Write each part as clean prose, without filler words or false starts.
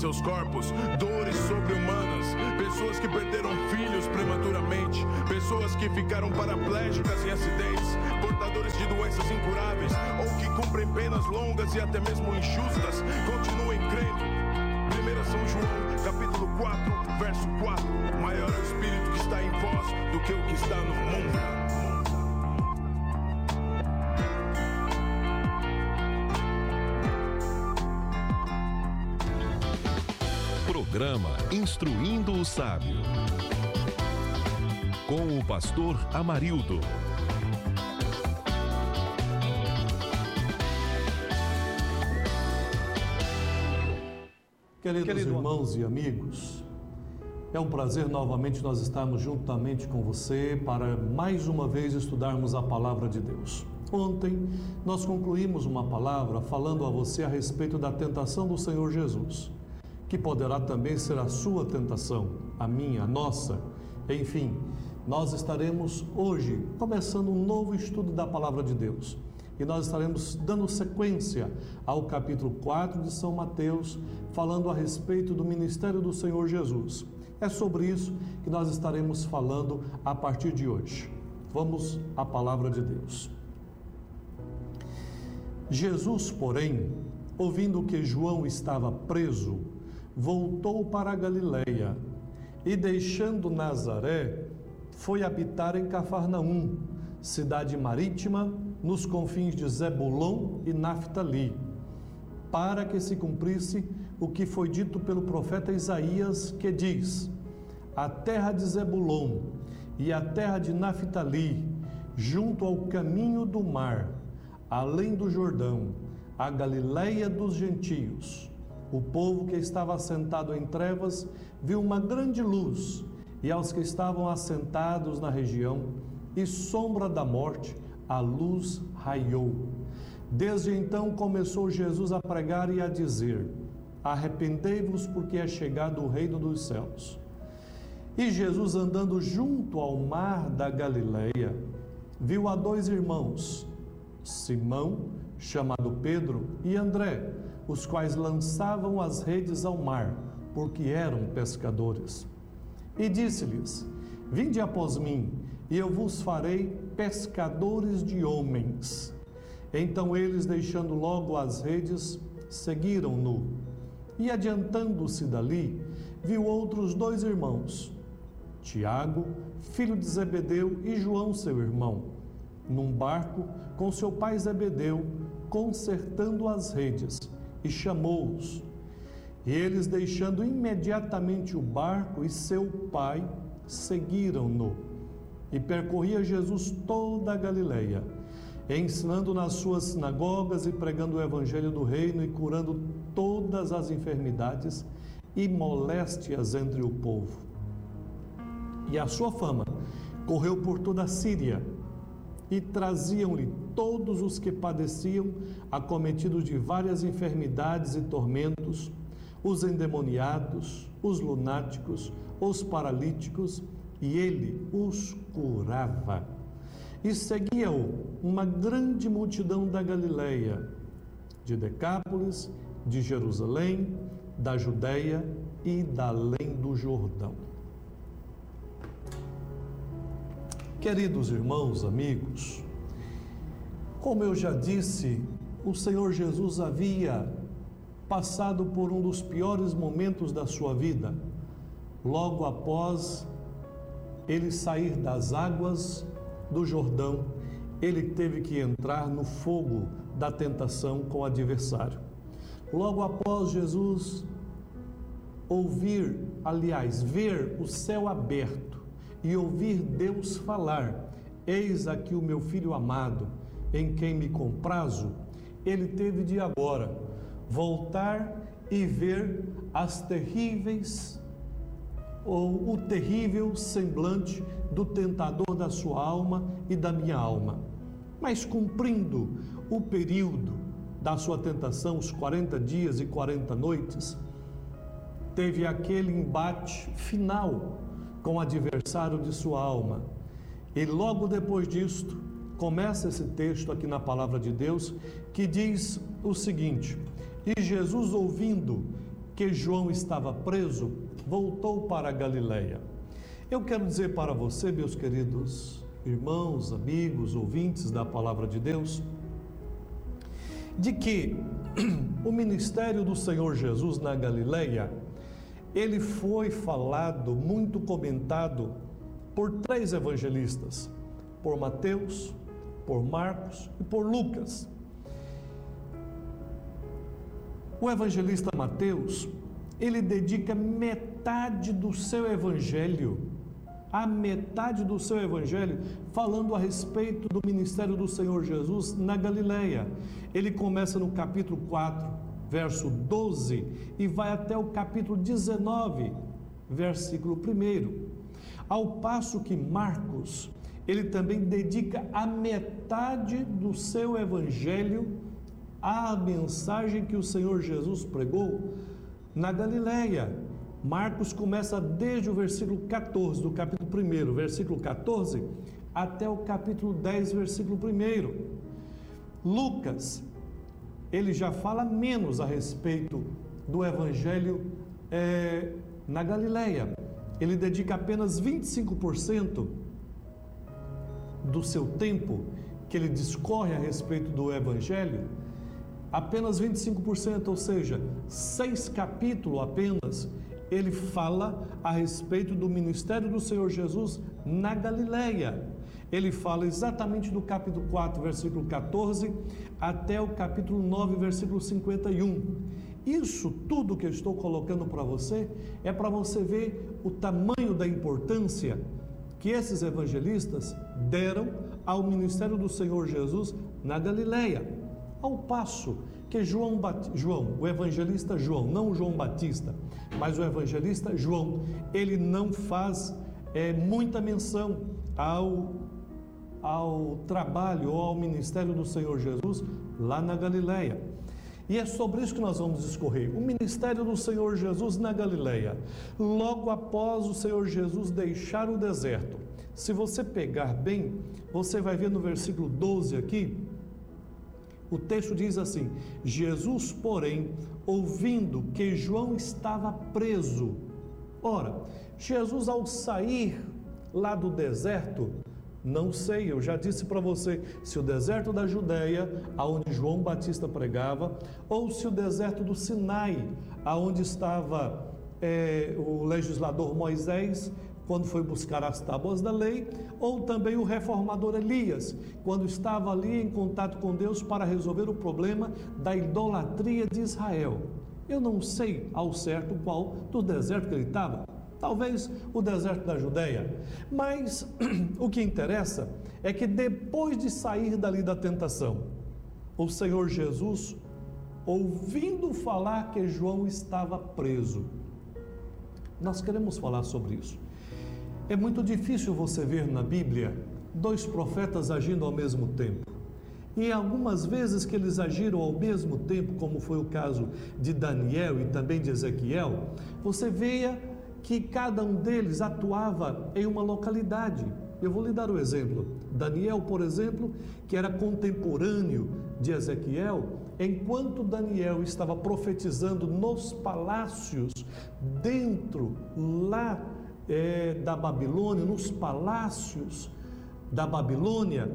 seus corpos dores sobre-humanas, pessoas que perderam filhos prematuramente, pessoas que ficaram paraplégicas em acidentes, portadores de doenças incuráveis ou que cumprem penas longas e até mesmo injustas, continuem crendo. 1 São João, capítulo 4, verso 4. Maior é o Espírito que está em vós do que o que está no mundo. Programa Instruindo o Sábio, com o pastor Amarildo. Queridos irmãos e amigos, é um prazer novamente nós estarmos juntamente com você para mais uma vez estudarmos a Palavra de Deus. Ontem nós concluímos uma palavra falando a você a respeito da tentação do Senhor Jesus, que poderá também ser a sua tentação, a minha, a nossa. Enfim, nós estaremos hoje começando um novo estudo da Palavra de Deus. E nós estaremos dando sequência ao capítulo 4 de São Mateus, falando a respeito do ministério do Senhor Jesus. É sobre isso que nós estaremos falando a partir de hoje. Vamos à Palavra de Deus. Jesus, porém, ouvindo que João estava preso, voltou para a Galileia e, deixando Nazaré, foi habitar em Cafarnaum, cidade marítima, nos confins de Zebulon e Naftali, para que se cumprisse o que foi dito pelo profeta Isaías, que diz: a terra de Zebulon e a terra de Naftali, junto ao caminho do mar, além do Jordão, a Galileia dos gentios. O povo que estava assentado em trevas viu uma grande luz, e aos que estavam assentados na região e sombra da morte, a luz raiou. Desde então começou Jesus a pregar e a dizer: arrependei-vos, porque é chegado o reino dos céus. E Jesus, andando junto ao mar da Galileia, viu a dois irmãos, Simão, chamado Pedro, e André, os quais lançavam as redes ao mar, porque eram pescadores. E disse-lhes: vinde após mim, e eu vos farei pescadores de homens. Então eles, deixando logo as redes, seguiram-no. E adiantando-se dali, viu outros dois irmãos, Tiago, filho de Zebedeu, e João, seu irmão, num barco com seu pai Zebedeu, consertando as redes, e chamou-os. E eles, deixando imediatamente o barco e seu pai, seguiram-no. E percorria Jesus toda a Galileia, ensinando nas suas sinagogas e pregando o evangelho do reino e curando todas as enfermidades e moléstias entre o povo. E a sua fama correu por toda a Síria, e traziam-lhe todos os que padeciam, acometidos de várias enfermidades e tormentos, os endemoniados, os lunáticos, os paralíticos, e ele os curava. E seguia-o uma grande multidão da Galileia, de Decápolis, de Jerusalém, da Judeia e da além do Jordão. Queridos irmãos, amigos, como eu já disse, o Senhor Jesus havia passado por um dos piores momentos da sua vida, logo após ele sair das águas do Jordão. Ele teve que entrar no fogo da tentação com o adversário. Logo após Jesus ver o céu aberto e ouvir Deus falar: eis aqui o meu filho amado, em quem me comprazo, ele teve de agora voltar e ver o terrível semblante do tentador da sua alma e da minha alma. Mas cumprindo o período da sua tentação, os 40 dias e 40 noites, teve aquele embate final com o adversário de sua alma. E logo depois disto, começa esse texto aqui na Palavra de Deus, que diz o seguinte: e Jesus, ouvindo que João estava preso, voltou para a Galileia. Eu quero dizer para você, meus queridos irmãos, amigos, ouvintes da Palavra de Deus, de que o ministério do Senhor Jesus na Galileia, ele foi falado, muito comentado por 3 evangelistas, por Mateus, por Marcos e por Lucas. O evangelista Mateus, ele dedica metade do seu evangelho, a metade do seu evangelho, falando a respeito do ministério do Senhor Jesus na Galileia. Ele começa no capítulo 4, verso 12, e vai até o capítulo 19, versículo 1. Ao passo que Marcos, ele também dedica a metade do seu evangelho à mensagem que o Senhor Jesus pregou na Galileia. Marcos começa desde o versículo 14 do capítulo 1, versículo 14, até o capítulo 10, versículo 1. Lucas, ele já fala menos a respeito do evangelho na Galileia. Ele dedica apenas 25% do seu tempo que ele discorre a respeito do evangelho, apenas 25%, ou seja, 6 capítulos apenas, ele fala a respeito do ministério do Senhor Jesus na Galileia. Ele fala exatamente do capítulo 4, versículo 14, até o capítulo 9, versículo 51. Isso tudo que eu estou colocando para você é para você ver o tamanho da importância que esses evangelistas deram ao ministério do Senhor Jesus na Galileia. Ao passo que o evangelista João, não João Batista, mas o evangelista João, ele não faz muita menção ao trabalho ou ao ministério do Senhor Jesus lá na Galileia. E é sobre isso que nós vamos discorrer. O ministério do Senhor Jesus na Galileia, logo após o Senhor Jesus deixar o deserto. Se você pegar bem, você vai ver no versículo 12 aqui, o texto diz assim: Jesus, porém, ouvindo que João estava preso. Ora, Jesus ao sair lá do deserto, não sei, eu já disse para você, se o deserto da Judeia, aonde João Batista pregava, ou se o deserto do Sinai, aonde estava o legislador Moisés, quando foi buscar as tábuas da lei, ou também o reformador Elias, quando estava ali em contato com Deus para resolver o problema da idolatria de Israel. Eu não sei ao certo qual do deserto que ele estava, talvez o deserto da Judeia, mas o que interessa é que depois de sair dali da tentação, o Senhor Jesus, ouvindo falar que João estava preso, nós queremos falar sobre isso. É muito difícil você ver na Bíblia 2 profetas agindo ao mesmo tempo. E algumas vezes que eles agiram ao mesmo tempo, como foi o caso de Daniel e também de Ezequiel, você veia que cada um deles atuava em uma localidade. Eu vou lhe dar um exemplo. Daniel, por exemplo, que era contemporâneo de Ezequiel, enquanto Daniel estava profetizando nos palácios, dentro lá da Babilônia, nos palácios da Babilônia,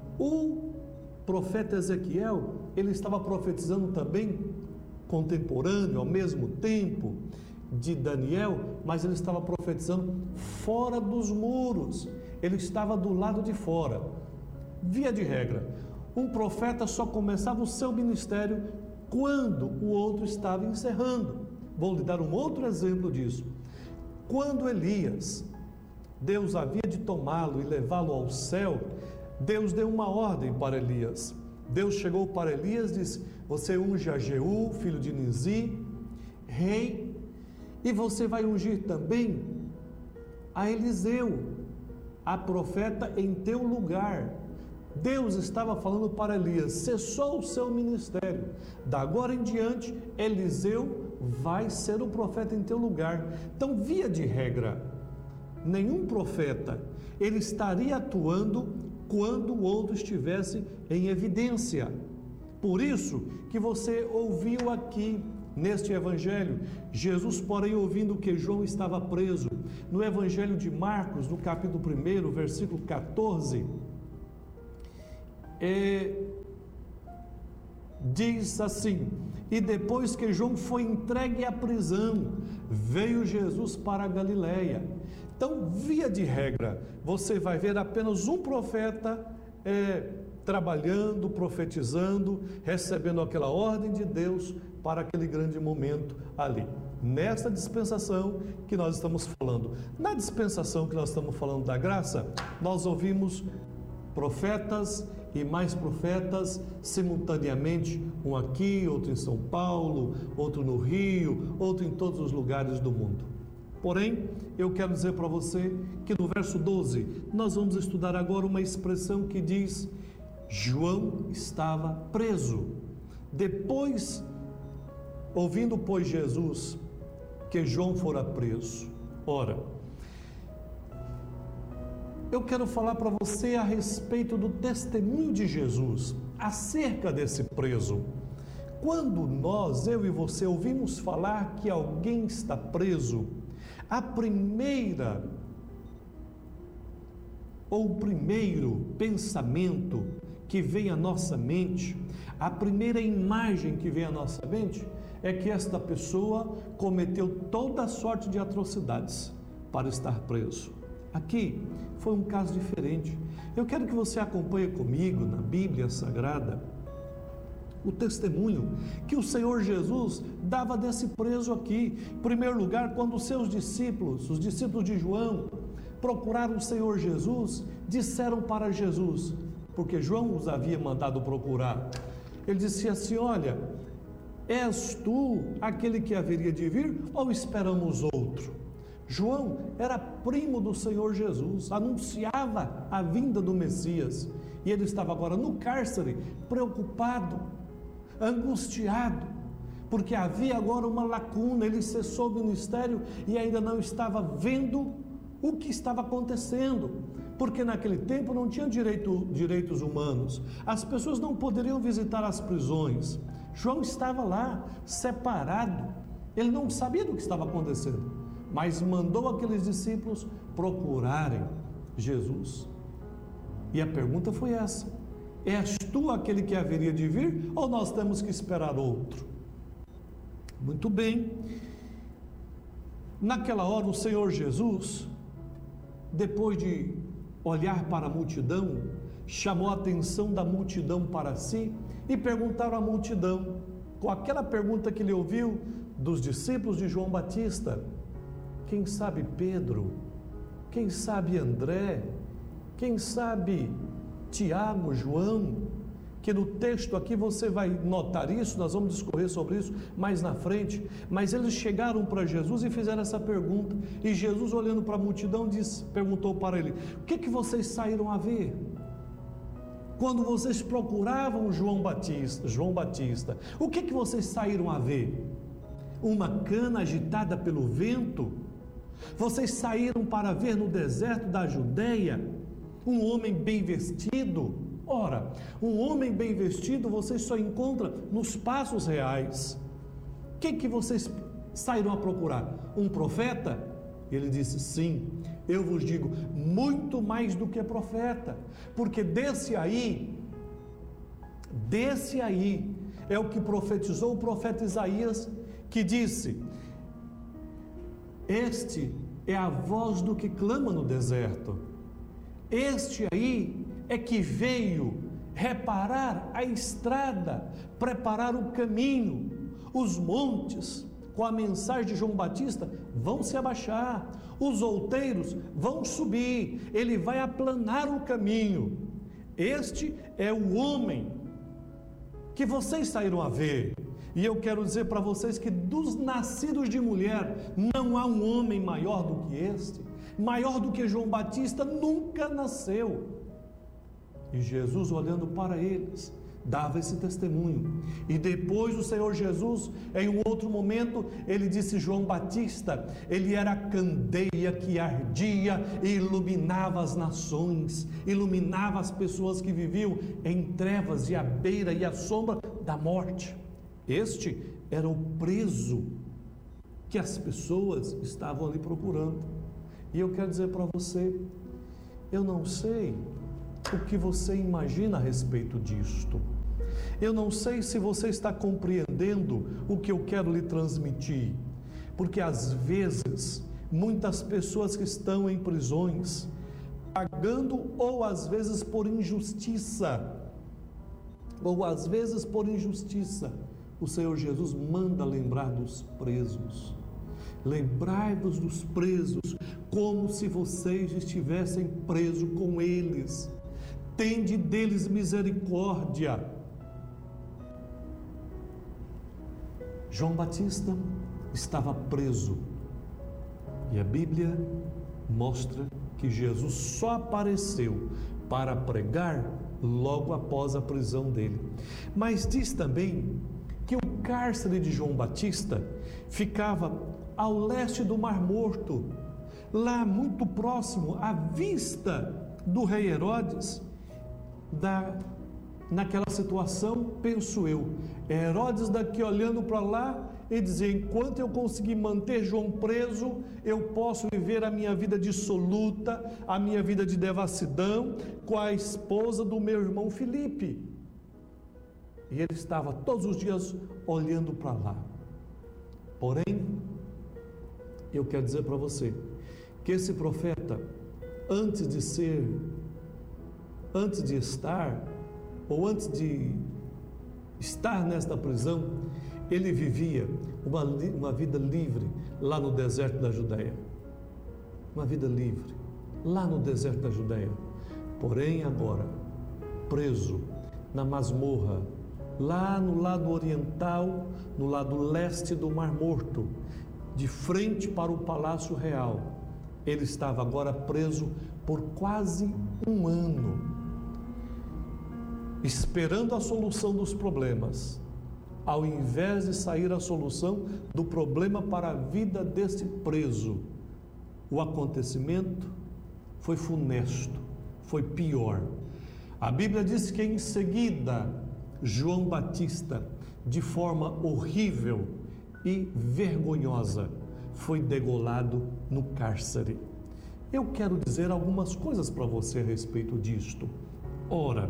o profeta Ezequiel, ele estava profetizando também contemporâneo, ao mesmo tempo de Daniel, mas ele estava profetizando fora dos muros, ele estava do lado de fora. Via de regra, um profeta só começava o seu ministério quando o outro estava encerrando. Vou lhe dar um outro exemplo disso. Quando Elias, Deus havia de tomá-lo e levá-lo ao céu, Deus deu uma ordem para Elias. Deus chegou para Elias e disse: você unge a Jeú, filho de Nizi, rei, e você vai ungir também a Eliseu, a profeta, em teu lugar. Deus estava falando para Elias: cessou o seu ministério, da agora em diante Eliseu vai ser o profeta em teu lugar. Então, via de regra, nenhum profeta ele estaria atuando quando o outro estivesse em evidência. Por isso que você ouviu aqui neste evangelho. Jesus, porém, ouvindo que João estava preso, no evangelho de Marcos, no capítulo 1, versículo 14, diz assim: e depois que João foi entregue à prisão, veio Jesus para a Galileia. Então, via de regra, você vai ver apenas um profeta trabalhando, profetizando, recebendo aquela ordem de Deus para aquele grande momento ali. Nesta dispensação que nós estamos falando, na dispensação que nós estamos falando da graça, nós ouvimos profetas e mais profetas simultaneamente, um aqui, outro em São Paulo, outro no Rio, outro em todos os lugares do mundo. Porém, eu quero dizer para você que no verso 12, nós vamos estudar agora uma expressão que diz: João estava preso. Depois, ouvindo, pois, Jesus que João fora preso. Ora, eu quero falar para você a respeito do testemunho de Jesus acerca desse preso. Quando nós, eu e você, ouvimos falar que alguém está preso, a primeira ou o primeiro pensamento que vem à nossa mente, a primeira imagem que vem à nossa mente é que esta pessoa cometeu toda sorte de atrocidades para estar preso. Aqui foi um caso diferente. Eu quero que você acompanhe comigo na Bíblia Sagrada o testemunho que o Senhor Jesus dava desse preso aqui. Em primeiro lugar, quando os seus discípulos, os discípulos de João, procuraram o Senhor Jesus, disseram para Jesus, porque João os havia mandado procurar, ele disse assim: olha, és tu aquele que haveria de vir ou esperamos outro? João era primo do Senhor Jesus, anunciava a vinda do Messias, e ele estava agora no cárcere, preocupado, angustiado, porque havia agora uma lacuna. Ele cessou o ministério e ainda não estava vendo o que estava acontecendo, porque naquele tempo não tinha direitos humanos, as pessoas não poderiam visitar as prisões. João estava lá, separado, ele não sabia do que estava acontecendo, mas mandou aqueles discípulos procurarem Jesus. E a pergunta foi essa: és tu aquele que haveria de vir ou nós temos que esperar outro? Muito bem. Naquela hora o Senhor Jesus, depois de olhar para a multidão, chamou a atenção da multidão para si e perguntaram à multidão, com aquela pergunta que ele ouviu dos discípulos de João Batista: quem sabe Pedro? Quem sabe André? Quem sabe Tiago, João? Que no texto aqui você vai notar isso, nós vamos discorrer sobre isso mais na frente. Mas eles chegaram para Jesus e fizeram essa pergunta, e Jesus, olhando para a multidão, perguntou para ele: o que vocês saíram a ver? Quando vocês procuravam João Batista, o que vocês saíram a ver? Uma cana agitada pelo vento? Vocês saíram para ver no deserto da Judeia um homem bem vestido? Ora, um homem bem vestido você só encontra nos passos reais. O que vocês saíram a procurar? Um profeta? Ele disse: sim, eu vos digo, muito mais do que profeta, porque desse aí é o que profetizou o profeta Isaías, que disse: este é a voz do que clama no deserto. Este aí é que veio reparar a estrada, preparar o caminho. Os montes, com a mensagem de João Batista, vão se abaixar, os outeiros vão subir, ele vai aplanar o caminho. Este é o homem que vocês saíram a ver. E eu quero dizer para vocês que dos nascidos de mulher não há um homem maior do que este, maior do que João Batista, nunca nasceu. E Jesus, olhando para eles, dava esse testemunho. E depois o Senhor Jesus, em um outro momento, ele disse: João Batista, ele era a candeia que ardia e iluminava as nações, iluminava as pessoas que viviam em trevas e à beira e à sombra da morte. Este era o preso que as pessoas estavam ali procurando. E eu quero dizer para você, eu não sei o que você imagina a respeito disto. Eu não sei se você está compreendendo o que eu quero lhe transmitir, porque às vezes, muitas pessoas que estão em prisões, pagando ou às vezes por injustiça, o Senhor Jesus manda lembrar dos presos. Lembrai-vos dos presos, como se vocês estivessem presos com eles. Tende deles misericórdia. João Batista estava preso e a Bíblia mostra que Jesus só apareceu para pregar logo após a prisão dele. Mas diz também que o cárcere de João Batista ficava ao leste do Mar Morto, lá muito próximo à vista do rei Herodes. Naquela situação, penso eu, Herodes daqui olhando para lá e dizia: enquanto eu conseguir manter João preso, eu posso viver a minha vida dissoluta, a minha vida de devassidão com a esposa do meu irmão Filipe. E ele estava todos os dias olhando para lá. Porém, eu quero dizer para você que esse profeta, antes de estar nesta prisão, ele vivia uma vida livre lá no deserto da Judéia. Uma vida livre lá no deserto da Judéia. Porém, agora, preso na masmorra, lá no lado oriental, no lado leste do Mar Morto, de frente para o Palácio Real. Ele estava agora preso por quase um ano, esperando a solução dos problemas, ao invés de sair a solução do problema para a vida desse preso. O acontecimento foi funesto, foi pior. A Bíblia diz que em seguida, João Batista, de forma horrível e vergonhosa, foi degolado no cárcere. Eu quero dizer algumas coisas para você a respeito disto. Ora,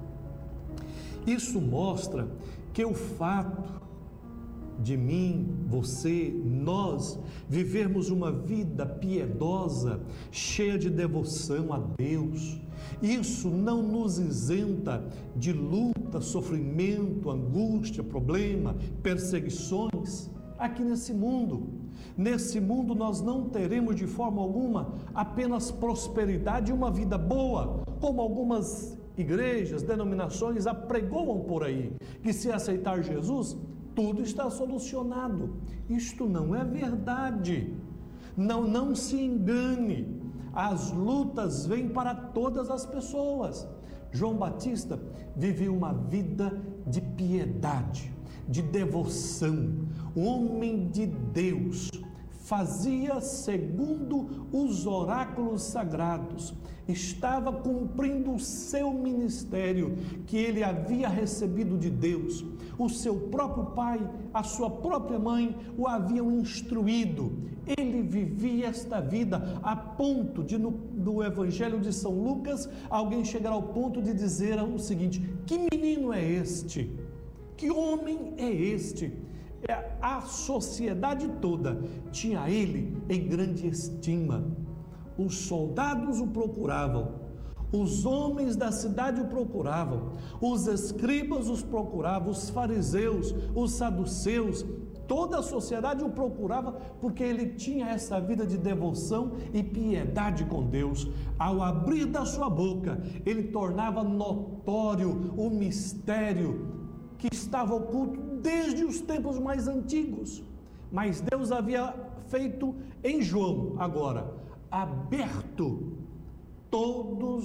isso mostra que o fato de mim, você, nós vivermos uma vida piedosa, cheia de devoção a Deus, isso não nos isenta de luta, sofrimento, angústia, problema, perseguições aqui nesse mundo. Nesse mundo nós não teremos de forma alguma apenas prosperidade e uma vida boa, como algumas igrejas, denominações apregoam por aí, que se aceitar Jesus, tudo está solucionado. Isto não é verdade. Não se engane. As lutas vêm para todas as pessoas. João Batista vivia uma vida de piedade, de devoção, um homem de Deus, fazia segundo os oráculos sagrados, estava cumprindo o seu ministério que ele havia recebido de Deus. O seu próprio pai, a sua própria mãe o haviam instruído. Ele vivia esta vida a ponto de, no Evangelho de São Lucas, alguém chegar ao ponto de dizer o seguinte: que menino é este? Que homem é este? A sociedade toda tinha ele em grande estima. Os soldados o procuravam, os homens da cidade o procuravam, os escribas os procuravam, os fariseus, os saduceus, toda a sociedade o procurava, porque ele tinha essa vida de devoção e piedade com Deus. Ao abrir da sua boca, ele tornava notório o mistério que estava oculto desde os tempos mais antigos. Mas Deus havia feito em João, agora, aberto tudo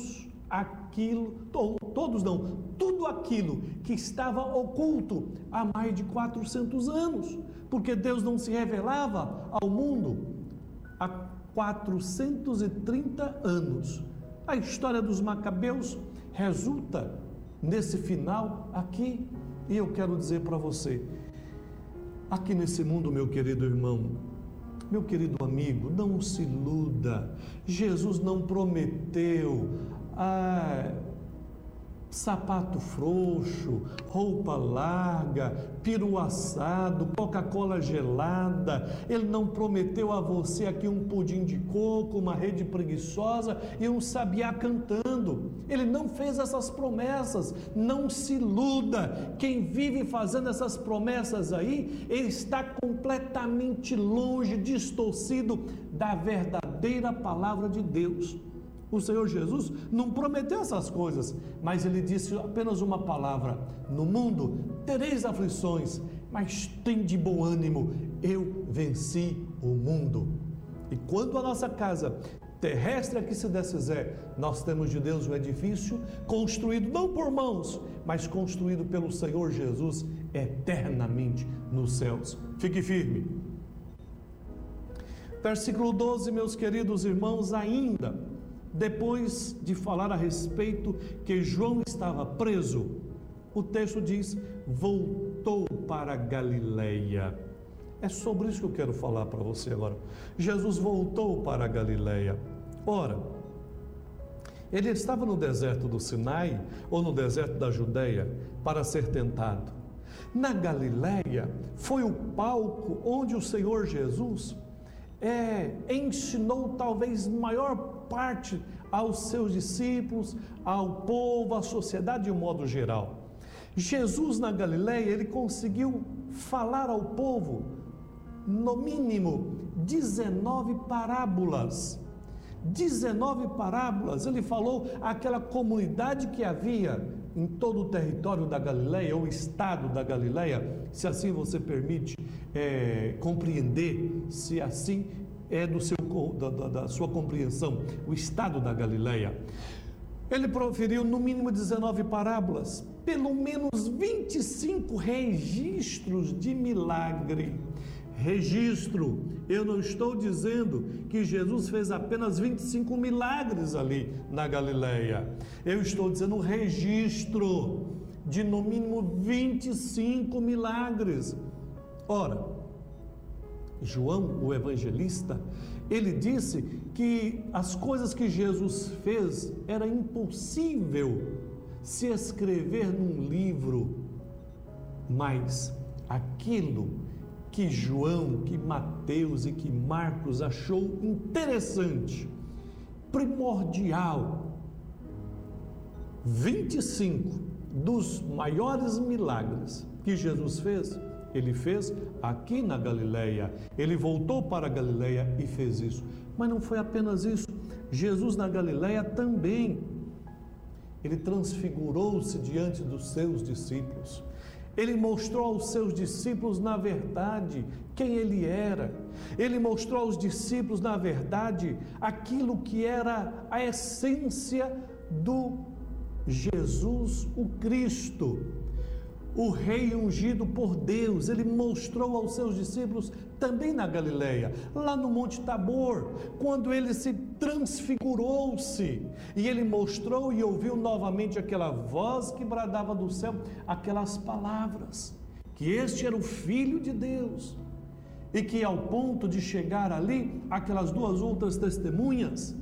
aquilo que estava oculto há mais de 400 anos, porque Deus não se revelava ao mundo há 430 anos. A história dos Macabeus resulta nesse final aqui, e eu quero dizer para você, aqui nesse mundo, meu querido irmão, meu querido amigo, não se iluda. Jesus não prometeu sapato frouxo, roupa larga, peru assado, Coca-Cola gelada. Ele não prometeu a você aqui um pudim de coco, uma rede preguiçosa e um sabiá cantando. Ele não fez essas promessas. Não se iluda. Quem vive fazendo essas promessas aí, ele está completamente longe, distorcido da verdadeira palavra de Deus. O Senhor Jesus não prometeu essas coisas, mas Ele disse apenas uma palavra: no mundo tereis aflições, mas tem de bom ânimo, eu venci o mundo. E quando a nossa casa terrestre aqui se desfizer, nós temos de Deus um edifício construído não por mãos, mas construído pelo Senhor Jesus eternamente nos céus. Fique firme. Versículo 12, meus queridos irmãos, ainda depois de falar a respeito que João estava preso, o texto diz: voltou para Galileia. É sobre isso que eu quero falar para você agora. Jesus voltou para Galileia. Ora, ele estava no deserto do Sinai ou no deserto da Judeia para ser tentado. Na Galileia foi o palco onde o Senhor Jesus ensinou talvez maior parte aos seus discípulos, ao povo, à sociedade de um modo geral. Jesus na Galileia, ele conseguiu falar ao povo, no mínimo, 19 parábolas. 19 parábolas, ele falou àquela comunidade que havia em todo o território da Galileia, ou estado da Galileia, se assim você permite compreender, se assim é da sua compreensão, o estado da Galileia. Ele proferiu no mínimo 19 parábolas, pelo menos 25 registros de milagre. Registro, eu não estou dizendo que Jesus fez apenas 25 milagres ali na Galileia. Eu estou dizendo um registro de no mínimo 25 milagres. Ora, João, o evangelista, ele disse que as coisas que Jesus fez era impossível se escrever num livro, mas aquilo que João, que Mateus e que Marcos achou interessante, primordial, 25 dos maiores milagres que Jesus fez, ele fez aqui na Galileia. Ele voltou para a Galileia e fez isso. Mas não foi apenas isso. Jesus na Galileia também, ele transfigurou-se diante dos seus discípulos. Ele mostrou aos seus discípulos, na verdade, quem ele era. Ele mostrou aos discípulos, na verdade, aquilo que era a essência do Jesus, o Cristo, o Rei ungido por Deus. Ele mostrou aos seus discípulos também na Galileia, lá no Monte Tabor, quando ele se transfigurou-se, e ele mostrou e ouviu novamente aquela voz que bradava do céu, aquelas palavras, que este era o Filho de Deus, e que ao ponto de chegar ali, aquelas duas outras testemunhas,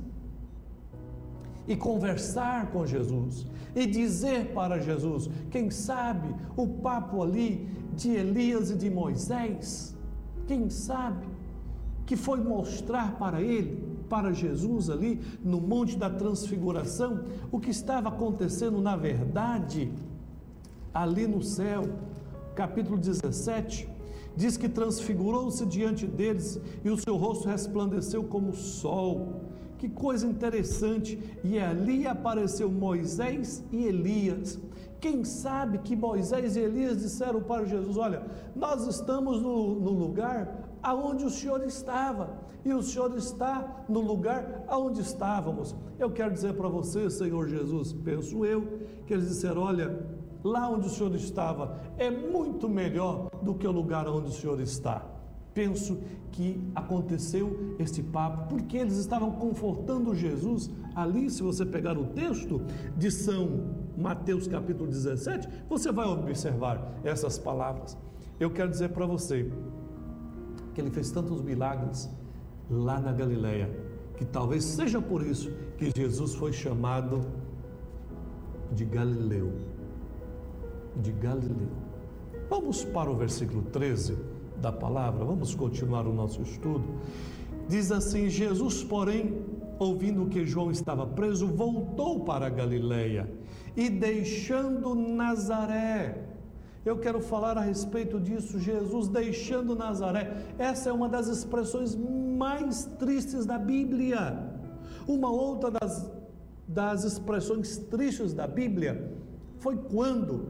e conversar com Jesus, e dizer para Jesus, quem sabe o papo ali de Elias e de Moisés, quem sabe, que foi mostrar para ele, para Jesus ali no Monte da Transfiguração, o que estava acontecendo na verdade ali no céu. Capítulo 17, diz que transfigurou-se diante deles e o seu rosto resplandeceu como o sol. Que coisa interessante! E ali apareceu Moisés e Elias. Quem sabe que Moisés e Elias disseram para Jesus, olha, nós estamos no lugar aonde o Senhor estava, e o Senhor está no lugar aonde estávamos. Eu quero dizer para você, Senhor Jesus, penso eu, que eles disseram, olha, lá onde o Senhor estava é muito melhor do que o lugar onde o Senhor está. Penso que aconteceu esse papo, porque eles estavam confortando Jesus ali. Se você pegar o texto de São Mateus capítulo 17, você vai observar essas palavras. Eu quero dizer para você que ele fez tantos milagres lá na Galileia, que talvez seja por isso que Jesus foi chamado de Galileu. De Galileu. Vamos para o versículo 13 da palavra, vamos continuar o nosso estudo. Diz assim: Jesus, porém, ouvindo que João estava preso, voltou para a Galileia e deixando Nazaré. Eu quero falar a respeito disso, Jesus deixando Nazaré. Essa é uma das expressões mais tristes da Bíblia. Uma outra das expressões tristes da Bíblia foi quando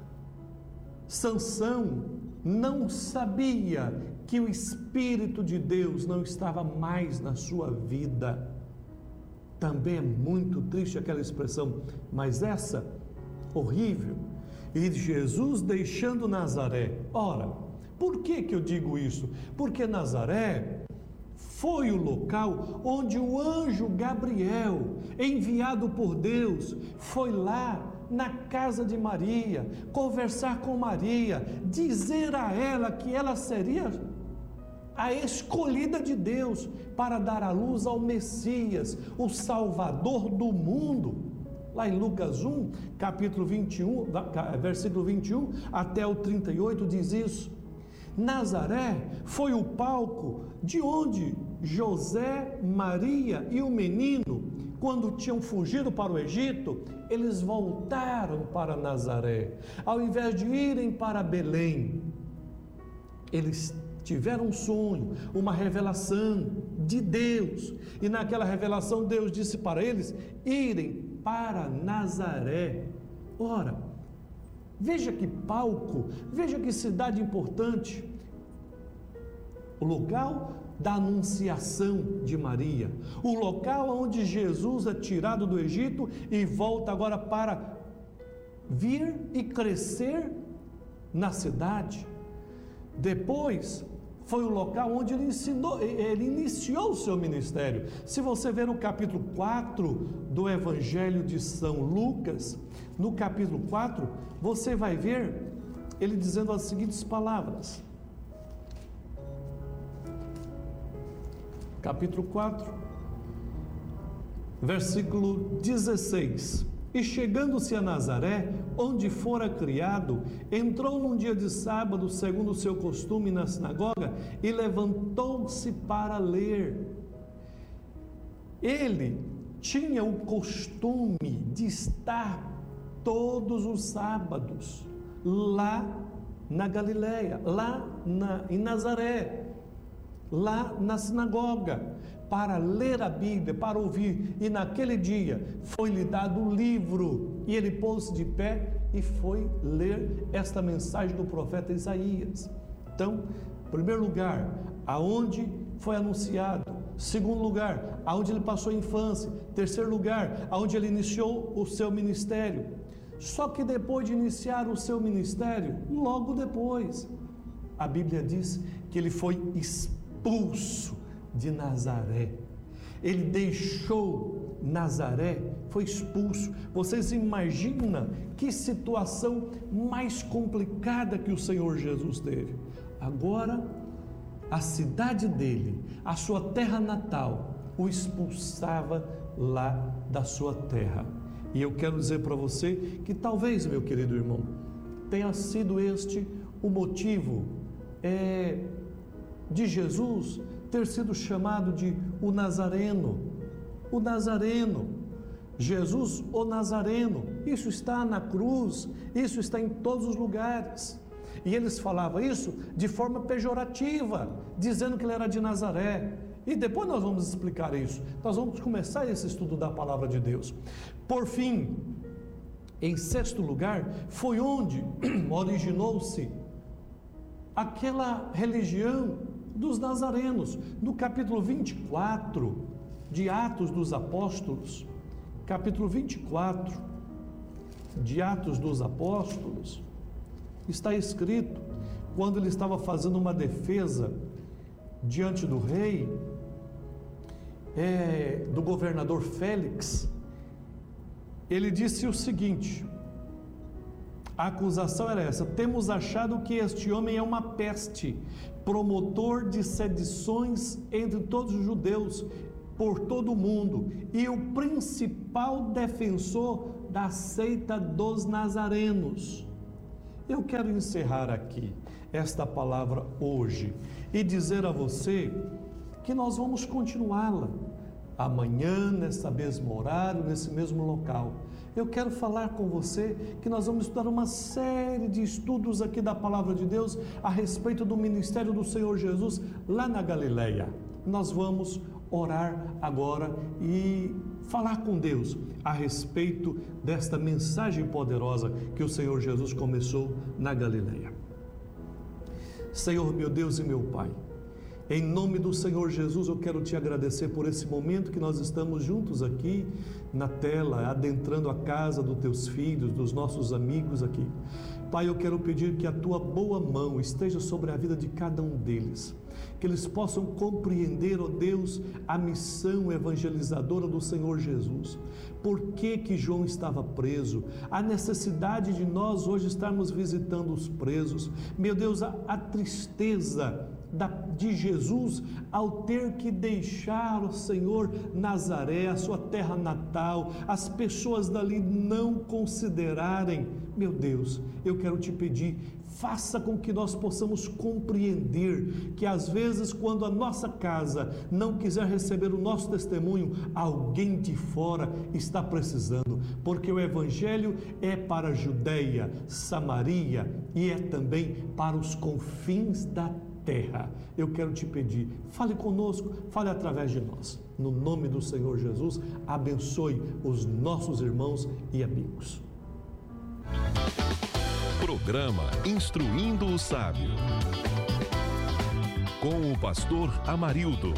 Sansão não sabia que o Espírito de Deus não estava mais na sua vida. Também é muito triste aquela expressão, mas essa, horrível. E Jesus deixando Nazaré. Ora, por que eu digo isso? Porque Nazaré foi o local onde o anjo Gabriel, enviado por Deus, foi lá na casa de Maria, conversar com Maria, dizer a ela que ela seria a escolhida de Deus para dar à luz ao Messias, o Salvador do mundo. Lá em Lucas 1, capítulo 21, versículo 21 até o 38 diz isso. Nazaré foi o palco de onde José, Maria e o menino, quando tinham fugido para o Egito, eles voltaram para Nazaré. Ao invés de irem para Belém, eles tiveram um sonho, uma revelação de Deus. E naquela revelação Deus disse para eles irem para Nazaré. Ora, veja que palco, veja que cidade importante. O local da anunciação de Maria, o local onde Jesus é tirado do Egito e volta agora para vir e crescer na cidade. Depois foi o local onde ele iniciou o seu ministério. Se você ver no capítulo 4 do Evangelho de São Lucas, no capítulo 4, você vai ver ele dizendo as seguintes palavras. Capítulo 4, versículo 16. E chegando-se a Nazaré, onde fora criado, entrou num dia de sábado, segundo o seu costume, na sinagoga, e levantou-se para ler. Ele tinha o costume de estar todos os sábados lá na Galileia, em Nazaré, lá na sinagoga, para ler a Bíblia, para ouvir. E naquele dia foi-lhe dado o livro, e ele pôs-se de pé e foi ler esta mensagem do profeta Isaías. Então, em primeiro lugar, aonde foi anunciado. Segundo lugar, aonde ele passou a infância. Terceiro lugar, aonde ele iniciou o seu ministério. Só que depois de iniciar o seu ministério, logo depois, a Bíblia diz que ele foi expulso de Nazaré. Ele deixou Nazaré, foi expulso. Vocês imaginam que situação mais complicada que o Senhor Jesus teve? Agora, a cidade dele, a sua terra natal, o expulsava lá da sua terra. E eu quero dizer para você que talvez, meu querido irmão, tenha sido este o motivo de Jesus ter sido chamado de o Nazareno. O Nazareno, Jesus o Nazareno. Isso está na cruz, isso está em todos os lugares. E eles falavam isso de forma pejorativa, dizendo que ele era de Nazaré. E depois nós vamos explicar isso. Nós vamos começar esse estudo da palavra de Deus. Por fim, em sexto lugar, foi onde originou-se aquela religião dos nazarenos. No capítulo 24 de Atos dos Apóstolos, capítulo 24 de Atos dos Apóstolos, está escrito, quando ele estava fazendo uma defesa diante do rei, do governador Félix, ele disse o seguinte: A acusação era essa: temos achado que este homem é uma peste, promotor de sedições entre todos os judeus, por todo o mundo, e o principal defensor da seita dos nazarenos. Eu quero encerrar aqui esta palavra hoje e dizer a você que nós vamos continuá-la amanhã, nesse mesmo horário, nesse mesmo local. Eu quero falar com você que nós vamos estudar uma série de estudos aqui da Palavra de Deus a respeito do ministério do Senhor Jesus lá na Galileia. Nós vamos orar agora e falar com Deus a respeito desta mensagem poderosa que o Senhor Jesus começou na Galileia. Senhor, meu Deus e meu Pai, em nome do Senhor Jesus, eu quero te agradecer por esse momento que nós estamos juntos aqui na tela, adentrando a casa dos teus filhos, dos nossos amigos aqui. Pai, eu quero pedir que a tua boa mão esteja sobre a vida de cada um deles, que eles possam compreender, ó Deus, a missão evangelizadora do Senhor Jesus. Por que João estava preso? A necessidade de nós hoje estarmos visitando os presos. Meu Deus, a tristeza de Jesus ao ter que deixar o Senhor Nazaré, a sua terra natal, as pessoas dali não considerarem. Meu Deus, eu quero te pedir, faça com que nós possamos compreender que às vezes quando a nossa casa não quiser receber o nosso testemunho, alguém de fora está precisando, porque o Evangelho é para a Judeia, Samaria e é também para os confins da terra. Eu quero te pedir, fale conosco, fale através de nós. No nome do Senhor Jesus, abençoe os nossos irmãos e amigos. Programa Instruindo o Sábio, com o pastor Amarildo.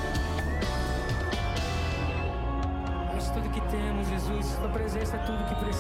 És tudo que temos, Jesus. Sua presença é tudo que precisamos.